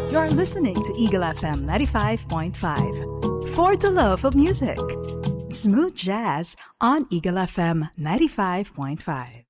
You're listening to Eagle FM 95.5. For the love of music. Smooth jazz on Eagle FM 95.5.